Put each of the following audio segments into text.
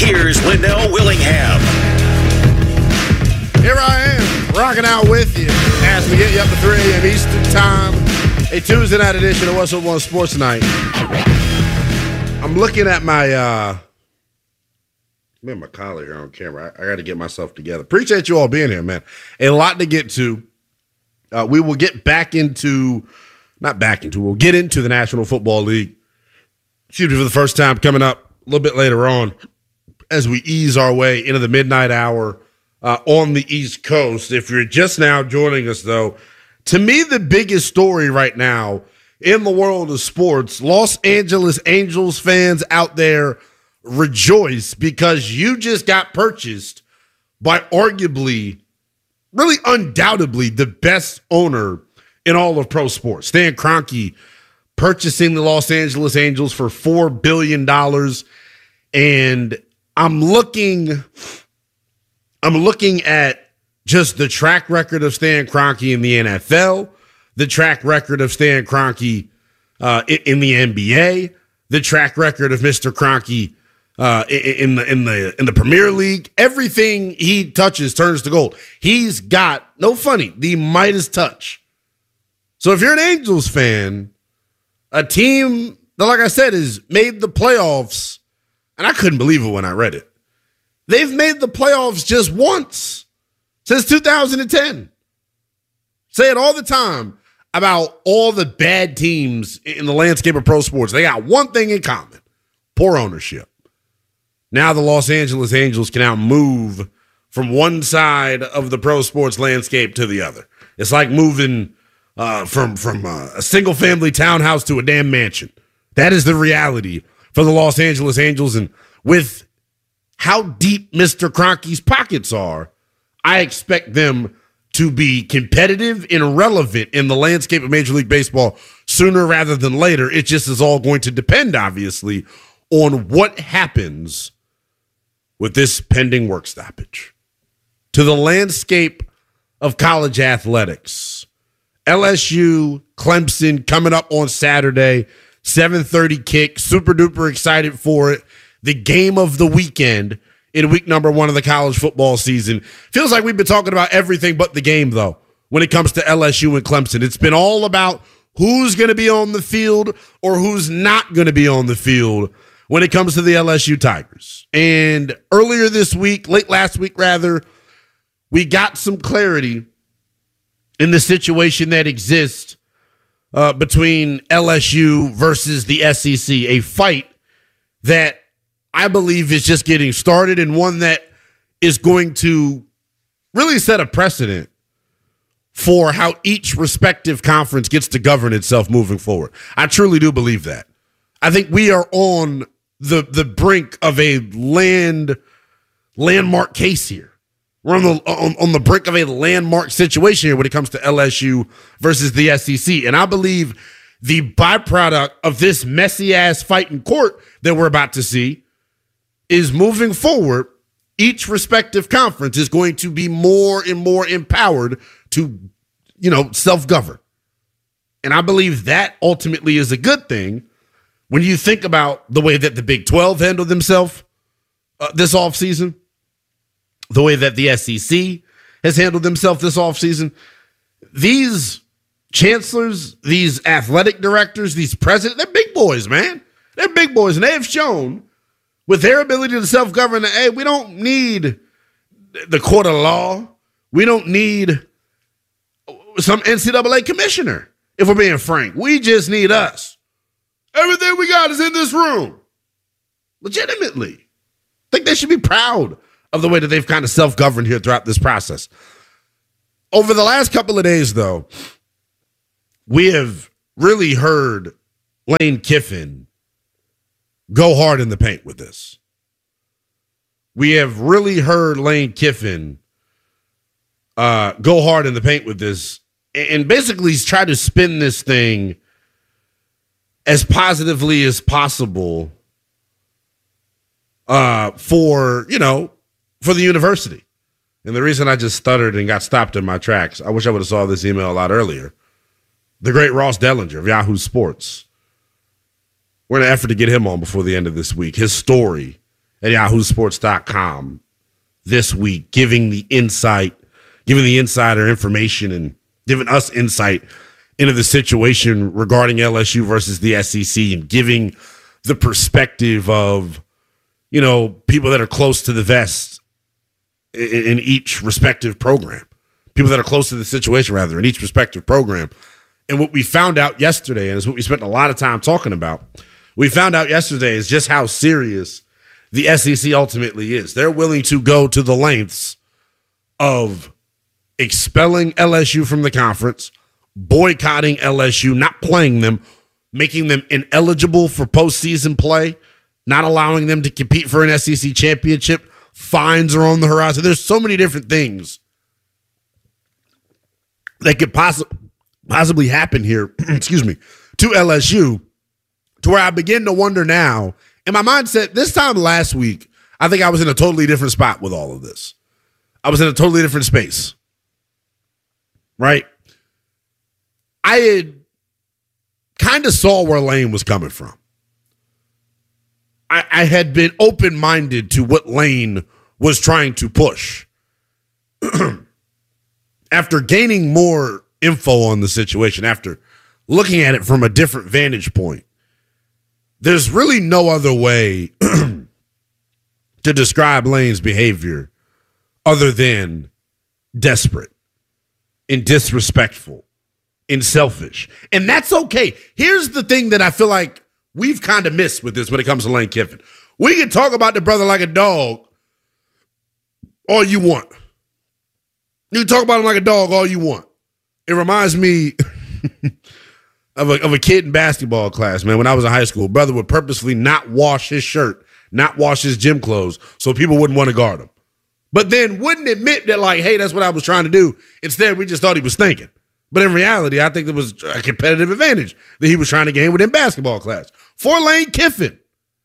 Here's Linnell Willingham. Here I am, rocking out with you as we get you up to 3 a.m. Eastern Time, a Tuesday night edition of What's Up on Sports Night. I'm looking at my collar here on camera. I got to get myself together. Appreciate you all being here, man. A lot to get to. We will get we'll get into the National Football League. For the first time coming up a little bit later on as we ease our way into the midnight hour on the East Coast. If you're just now joining us, though, to me, the biggest story right now in the world of sports, Los Angeles Angels fans out there rejoice because you just got purchased by arguably, really undoubtedly, the best owner in all of pro sports. Stan Kroenke purchasing the Los Angeles Angels for $4 billion. And I'm looking at just the track record of Stan Kroenke in the NFL, the track record of Stan Kroenke in the NBA, the track record of Mr. Kroenke in the Premier League. Everything he touches turns to gold. He's got, no funny, the Midas touch. So if you're an Angels fan, a team that, like I said, has made the playoffs, and I couldn't believe it when I read it. They've made the playoffs just once since 2010. Say it all the time about all the bad teams in the landscape of pro sports. They got one thing in common: poor ownership. Now the Los Angeles Angels can now move from one side of the pro sports landscape to the other. It's like moving from a single-family townhouse to a damn mansion. That is the reality for the Los Angeles Angels. And with how deep Mr. Kroenke's pockets are, I expect them to be competitive and relevant in the landscape of Major League Baseball sooner rather than later. It just is all going to depend, obviously, on what happens with this pending work stoppage. To the landscape of college athletics, LSU, Clemson coming up on Saturday, 7:30 kick. Super duper excited for it. The game of the weekend in week number 1 of the college football season. Feels like we've been talking about everything but the game, though, when it comes to LSU and Clemson. It's been all about who's going to be on the field or who's not going to be on the field when it comes to the LSU Tigers. And earlier this week, late last week rather, we got some clarity in the situation that exists between LSU versus the SEC, a fight that I believe is just getting started and one that is going to really set a precedent for how each respective conference gets to govern itself moving forward. I truly do believe that. I think we are on the brink of a landmark case here. We're on the brink of a landmark situation here when it comes to LSU versus the SEC. And I believe the byproduct of this messy-ass fight in court that we're about to see is moving forward, each respective conference is going to be more and more empowered to, self-govern. And I believe that ultimately is a good thing when you think about the way that the Big 12 handled themselves this offseason, the way that the SEC has handled themselves this offseason. These chancellors, these athletic directors, these presidents, they're big boys, man. They're big boys, and they have shown with their ability to self-govern that, hey, we don't need the court of law. We don't need some NCAA commissioner, if we're being frank. We just need us. Everything we got is in this room. Legitimately. I think they should be proud of the way that they've kind of self-governed here throughout this process. Over the last couple of days, though, we have really heard Lane Kiffin go hard in the paint with this. We have really heard Lane Kiffin go hard in the paint with this. And basically, he's tried to spin this thing as positively as possible for the university. And the reason I just stuttered and got stopped in my tracks, I wish I would have saw this email a lot earlier. The great Ross Dellinger of Yahoo Sports. We're in an effort to get him on before the end of this week. His story at yahoosports.com this week, giving the insider information and giving us insight into the situation regarding LSU versus the SEC and giving the perspective of, people that are close to the vest in each respective program, people that are close to the situation, rather, in each respective program. And what we found out yesterday, and is what we spent a lot of time talking about, we found out yesterday is just how serious the SEC ultimately is. They're willing to go to the lengths of expelling LSU from the conference, boycotting LSU, not playing them, making them ineligible for postseason play, not allowing them to compete for an SEC championship. Fines are on the horizon. There's so many different things that could possibly happen here, to LSU, to where I begin to wonder now, in my mindset, this time last week, I think I was in a totally different spot with all of this. I was in a totally different space, right? I had kind of saw where Lane was coming from. I had been open-minded to what Lane was trying to push. After gaining more info on the situation, after looking at it from a different vantage point, there's really no other way to describe Lane's behavior other than desperate and disrespectful and selfish. And that's okay. Here's the thing that I feel like we've kind of missed with this when it comes to Lane Kiffin. We can talk about the brother like a dog all you want. You can talk about him like a dog all you want. It reminds me of a kid in basketball class, man. When I was in high school, brother would purposely not wash his shirt, not wash his gym clothes, so people wouldn't want to guard him. But then wouldn't admit that, like, hey, that's what I was trying to do. Instead, we just thought he was thinking. But in reality, I think there was a competitive advantage that he was trying to gain within basketball class. For Lane Kiffin,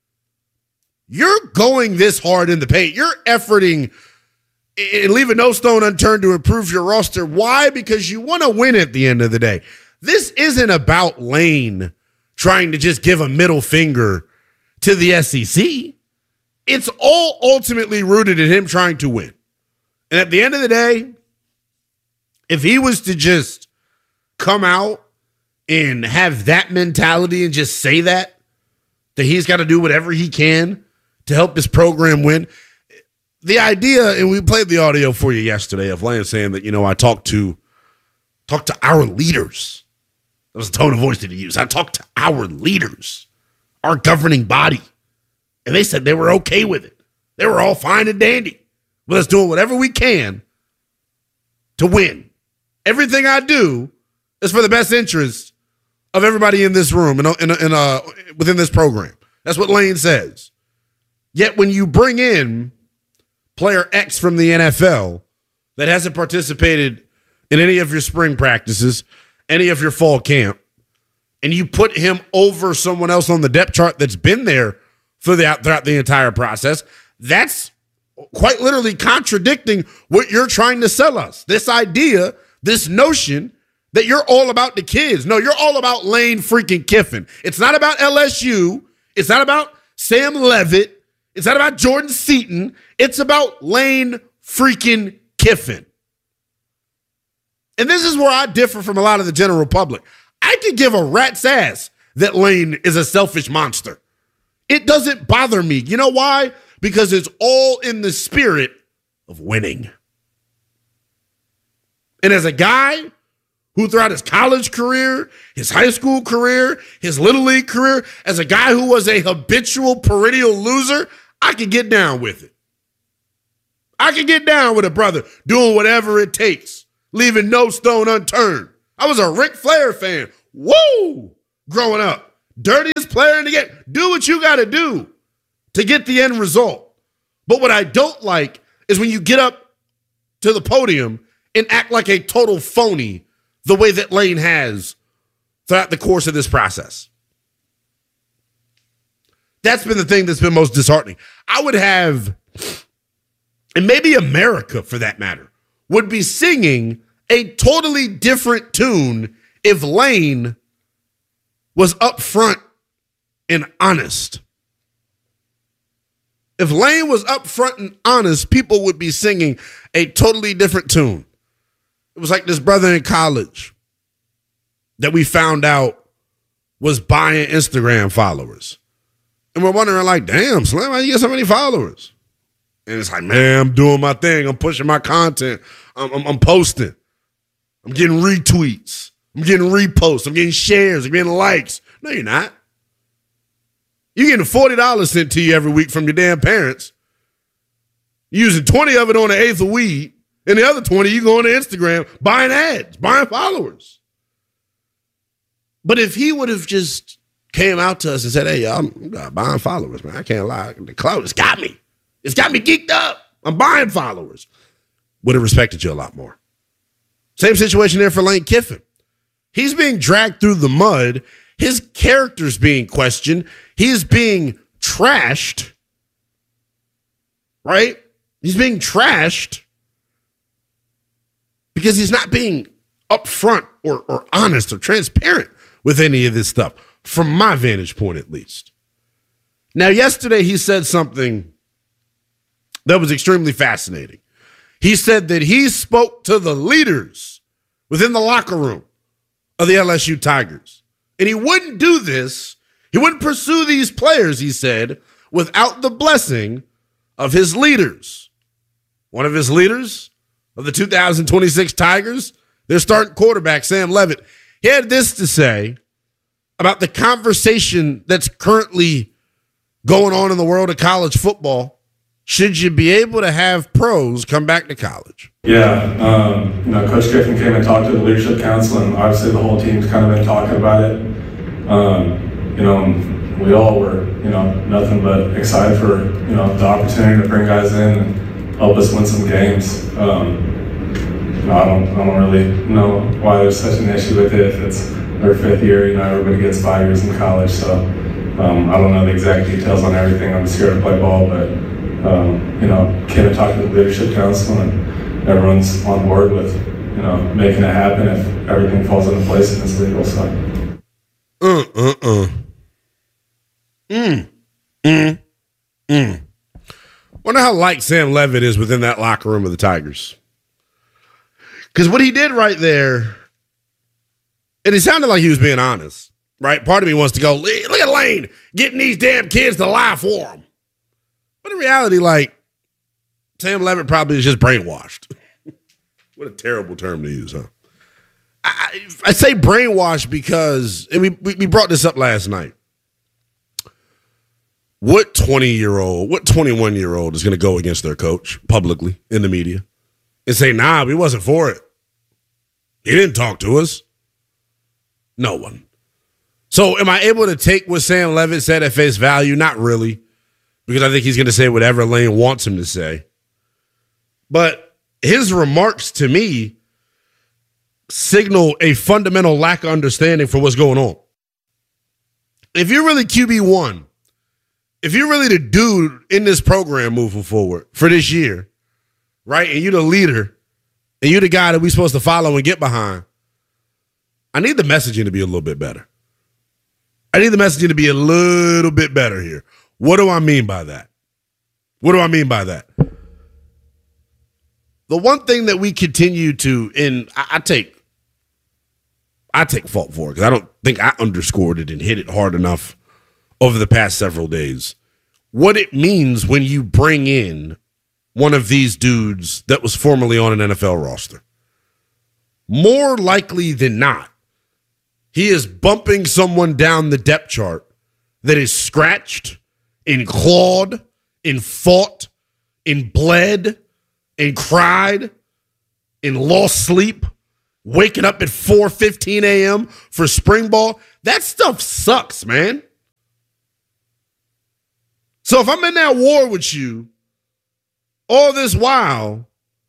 you're going this hard in the paint. You're efforting and leaving no stone unturned to improve your roster. Why? Because you want to win at the end of the day. This isn't about Lane trying to just give a middle finger to the SEC. It's all ultimately rooted in him trying to win. And at the end of the day, if he was to just come out and have that mentality and just say that he's got to do whatever he can to help this program win. The idea, and we played the audio for you yesterday of Lane saying that, I talked to our leaders. That was the tone of voice that he used. I talked to our leaders, our governing body, and they said they were okay with it. They were all fine and dandy with us doing whatever we can to win. Everything I do is for the best interest of everybody in this room and within this program. That's what Lane says. Yet when you bring in player X from the NFL that hasn't participated in any of your spring practices, any of your fall camp, and you put him over someone else on the depth chart that's been there throughout the entire process, that's quite literally contradicting what you're trying to sell us. This idea, this notion that you're all about the kids. No, you're all about Lane freaking Kiffin. It's not about LSU. It's not about Sam Levitt. It's not about Jordan Seaton. It's about Lane freaking Kiffin. And this is where I differ from a lot of the general public. I could give a rat's ass that Lane is a selfish monster. It doesn't bother me. You know why? Because it's all in the spirit of winning. And as a guy who throughout his college career, his high school career, his little league career, as a guy who was a habitual perennial loser, I could get down with it. I could get down with a brother doing whatever it takes, leaving no stone unturned. I was a Ric Flair fan. Woo! Growing up. Dirtiest player in the game. Do what you got to do to get the end result. But what I don't like is when you get up to the podium and act like a total phony the way that Lane has throughout the course of this process. That's been the thing that's been most disheartening. I would have, and maybe America for that matter, would be singing a totally different tune if Lane was upfront and honest. If Lane was upfront and honest, people would be singing a totally different tune. It was like this brother in college that we found out was buying Instagram followers. And we're wondering, like, damn, Slim, how you get so many followers? And it's like, man, I'm doing my thing. I'm pushing my content. I'm posting. I'm getting retweets. I'm getting reposts. I'm getting shares. I'm getting likes. No, you're not. You're getting $40 sent to you every week from your damn parents. You're using 20 of it on an eighth of weed. And the other 20, you go on to Instagram buying ads, buying followers. But if he would have just came out to us and said, hey, y'all, I'm buying followers, man. I can't lie. The clout has got me. It's got me geeked up. I'm buying followers. Would have respected you a lot more. Same situation there for Lane Kiffin. He's being dragged through the mud. His character's being questioned. He's being trashed. Right? He's being trashed because he's not being upfront or honest or transparent with any of this stuff, from my vantage point at least. Now, yesterday he said something that was extremely fascinating. He said that he spoke to the leaders within the locker room of the LSU Tigers. And he wouldn't do this, he wouldn't pursue these players, he said, without the blessing of his leaders. One of his leaders of the 2026 Tigers, their starting quarterback, Sam Leavitt, he had this to say about the conversation that's currently going on in the world of college football. Should you be able to have pros come back to college? Yeah, Coach Griffin came and talked to the Leadership Council, and obviously the whole team's kind of been talking about it. We all were, nothing but excited for, the opportunity to bring guys in and help us win some games. I don't really know why there's such an issue with it. If it's their fifth year, everybody gets 5 years in college, so I don't know the exact details on everything. I'm just here to play ball, but came and talked to the Leadership Council, and everyone's on board with, making it happen if everything falls into place and it's legal. So. Wonder how like Sam Leavitt is within that locker room of the Tigers. Because what he did right there, and it sounded like he was being honest, right? Part of me wants to go, look at Lane getting these damn kids to lie for him. But in reality, Sam Leavitt probably is just brainwashed. What a terrible term to use, huh? I say brainwashed because, and we brought this up last night. What 21-year-old is going to go against their coach publicly in the media and say, nah, we wasn't for it. He didn't talk to us. No one. So am I able to take what Sam Leavitt said at face value? Not really, because I think he's going to say whatever Lane wants him to say. But his remarks to me signal a fundamental lack of understanding for what's going on. If you're really QB1, if you're really the dude in this program moving forward for this year, right, and you're the leader, and you're the guy that we're supposed to follow and get behind, I need the messaging to be a little bit better. I need the messaging to be a little bit better here. What do I mean by that? The one thing that we continue to, and I take fault for it because I don't think I underscored it and hit it hard enough over the past several days. What it means when you bring in one of these dudes that was formerly on an NFL roster. More likely than not, he is bumping someone down the depth chart that is scratched and clawed and fought and bled and cried and lost sleep, waking up at 4:15 a.m. for spring ball. That stuff sucks, man. So if I'm in that war with you all this while,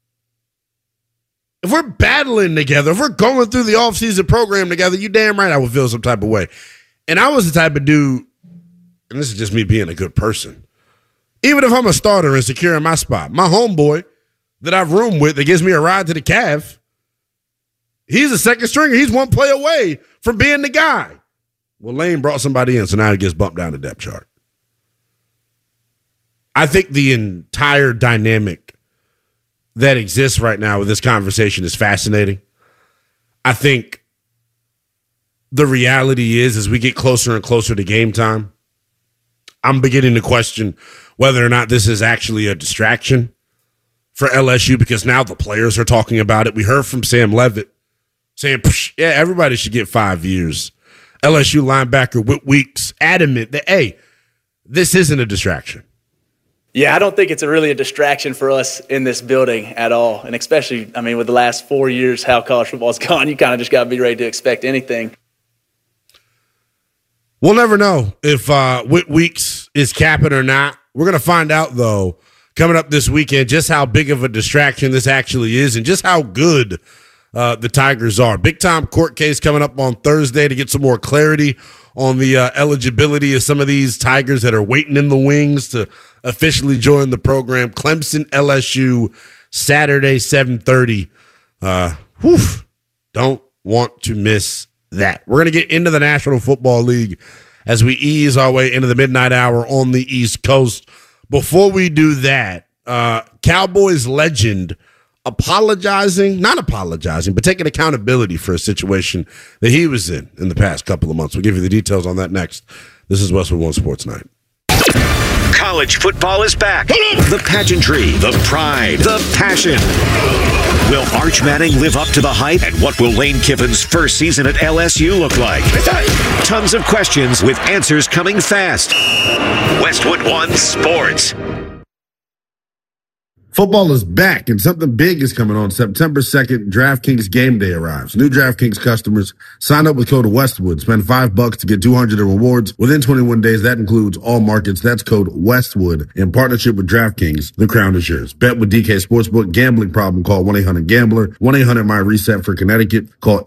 if we're battling together, if we're going through the offseason program together, you damn right I would feel some type of way. And I was the type of dude, and this is just me being a good person, even if I'm a starter and secure in my spot, my homeboy that I've roomed with that gives me a ride to the calf, he's a second stringer. He's one play away from being the guy. Well, Lane brought somebody in, so now he gets bumped down the depth chart. I think the entire dynamic that exists right now with this conversation is fascinating. I think the reality is, as we get closer and closer to game time, I'm beginning to question whether or not this is actually a distraction for LSU, because now the players are talking about it. We heard from Sam Levitt saying, yeah, everybody should get 5 years. LSU linebacker Whit Weeks adamant that, hey, this isn't a distraction. Yeah, I don't think it's really a distraction for us in this building at all. And especially, I mean, with the last 4 years, how college football's gone, you kind of just got to be ready to expect anything. We'll never know if Whit Weeks is capping or not. We're going to find out, though, coming up this weekend, just how big of a distraction this actually is and just how good the Tigers are. Big-time court case coming up on Thursday to get some more clarity on the eligibility of some of these Tigers that are waiting in the wings to officially join the program. Clemson, LSU, Saturday, 7:30. Don't want to miss that. We're going to get into the National Football League as we ease our way into the midnight hour on the East Coast. Before we do that, Cowboys legend not apologizing, but taking accountability for a situation that he was in the past couple of months. We'll give you the details on that next. This is Westwood One Sports Night. College football is back. The pageantry, the pride, the passion. Will Arch Manning live up to the hype? And what will Lane Kiffin's first season at LSU look like? Tons of questions with answers coming fast. Westwood One Sports. Football is back, and something big is coming on September 2nd. DraftKings Game Day arrives. New DraftKings customers sign up with code Westwood. Spend $5 to get $200 in rewards within 21 days. That includes all markets. That's code Westwood in partnership with DraftKings. The crown is yours. Bet with DK Sportsbook. Gambling problem? Call 1-800-GAMBLER. 1-800-MY-RESET for Connecticut. Call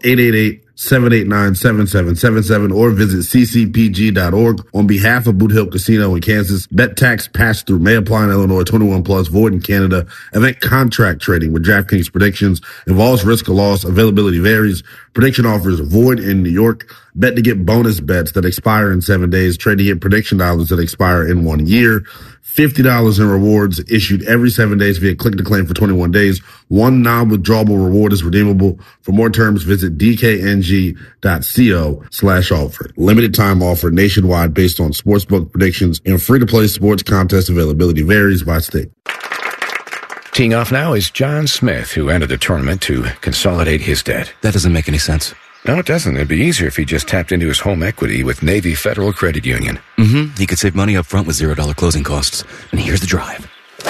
888-789-7777 or visit ccpg.org. On behalf of Boot Hill Casino in Kansas, bet tax pass-through may apply in Illinois, 21 plus, void in Canada. Event contract trading with DraftKings predictions involves risk of loss. Availability varies. Prediction offers void in New York. Bet to get bonus bets that expire in 7 days. Trade to get prediction dollars that expire in 1 year. $50 in rewards issued every 7 days via click to claim for 21 days. One non-withdrawable reward is redeemable. For more terms, visit dkng.co/offer. Limited time offer nationwide based on sportsbook predictions and free-to-play sports contest availability varies by state. Teeing off now is John Smith, who entered the tournament to consolidate his debt. That doesn't make any sense. No, it doesn't. It'd be easier if he just tapped into his home equity with Navy Federal Credit Union. He could save money up front with $0 closing costs. And here's the drive.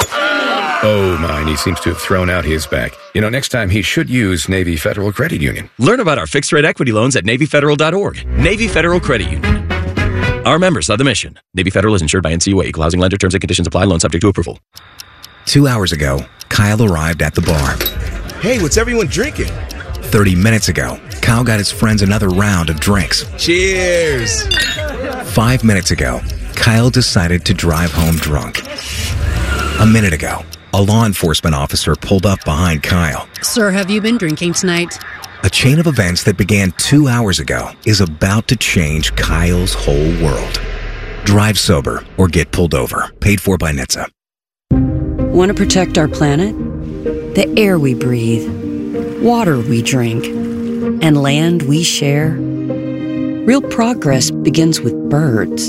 Oh, my, he seems to have thrown out his back. Next time he should use Navy Federal Credit Union. Learn about our fixed-rate equity loans at NavyFederal.org. Navy Federal Credit Union. Our members of the mission. Navy Federal is insured by NCUA. Equal housing lender. Terms and conditions apply. Loan subject to approval. 2 hours ago, Kyle arrived at the bar. Hey, what's everyone drinking? 30 minutes ago, Kyle got his friends another round of drinks. Cheers! 5 minutes ago, Kyle decided to drive home drunk. A minute ago, a law enforcement officer pulled up behind Kyle. Sir, have you been drinking tonight? A chain of events that began 2 hours ago is about to change Kyle's whole world. Drive sober or get pulled over. Paid for by NHTSA. Want to protect our planet? The air we breathe, water we drink, and land we share? Real progress begins with birds.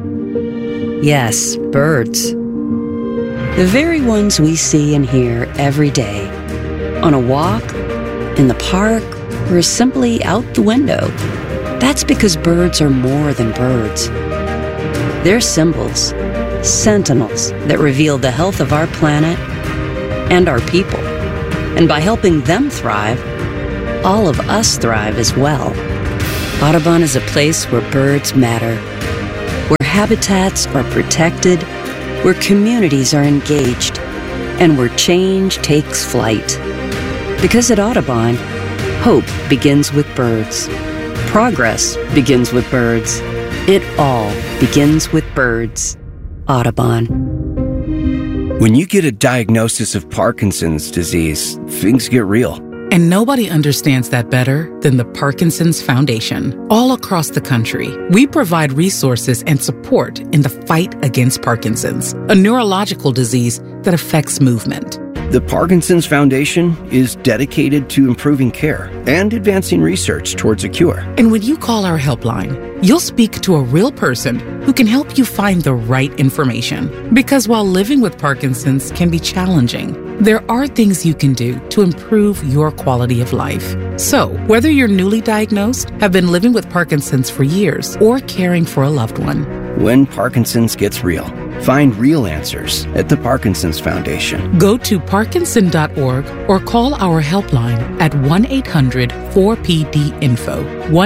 Yes, birds. The very ones we see and hear every day. On a walk, in the park, or simply out the window. That's because birds are more than birds. They're symbols, sentinels that reveal the health of our planet and our people. And by helping them thrive, all of us thrive as well. Audubon is a place where birds matter, where habitats are protected, where communities are engaged, and where change takes flight. Because at Audubon, hope begins with birds. Progress begins with birds. It all begins with birds. Audubon. When you get a diagnosis of Parkinson's disease, things get real. And nobody understands that better than the Parkinson's Foundation. All across the country, we provide resources and support in the fight against Parkinson's, a neurological disease that affects movement. The Parkinson's Foundation is dedicated to improving care and advancing research towards a cure. And when you call our helpline, you'll speak to a real person who can help you find the right information. Because while living with Parkinson's can be challenging, there are things you can do to improve your quality of life. So, whether you're newly diagnosed, have been living with Parkinson's for years, or caring for a loved one, when Parkinson's gets real, find real answers at the Parkinson's Foundation. Go to parkinson.org or call our helpline at 1-800-4PD-INFO,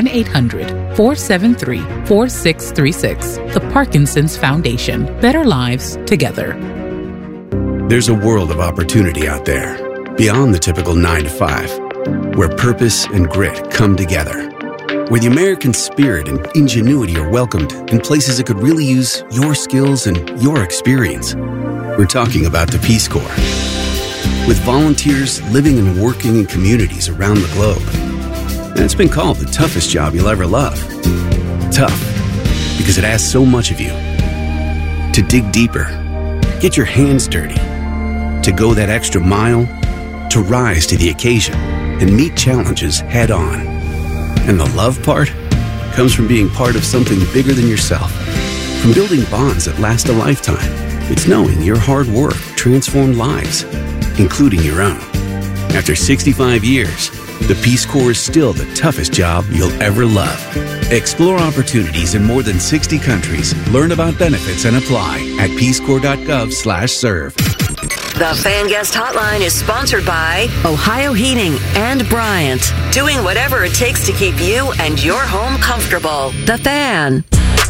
1-800-473-4636. The Parkinson's Foundation. Better lives together. There's a world of opportunity out there, beyond the typical 9 to 5, where purpose and grit come together, where the American spirit and ingenuity are welcomed in places that could really use your skills and your experience. We're talking about the Peace Corps. With volunteers living and working in communities around the globe. And it's been called the toughest job you'll ever love. Tough, because it asks so much of you. To dig deeper, get your hands dirty, to go that extra mile, to rise to the occasion and meet challenges head on. And the love part comes from being part of something bigger than yourself. From building bonds that last a lifetime. It's knowing your hard work transformed lives, including your own. After 65 years, the Peace Corps is still the toughest job you'll ever love. Explore opportunities in more than 60 countries. Learn about benefits and apply at peacecorps.gov/serve. The Fan Guest Hotline is sponsored by Ohio Heating and Bryant, doing whatever it takes to keep you and your home comfortable. The Fan.